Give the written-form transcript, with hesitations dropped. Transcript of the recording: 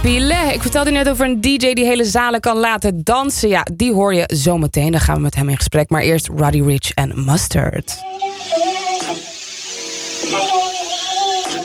Pile. Ik vertelde net over een DJ die hele zalen kan laten dansen. Ja, die hoor je zometeen. Dan gaan we met hem in gesprek. Maar eerst Roddy Ricch en Mustard.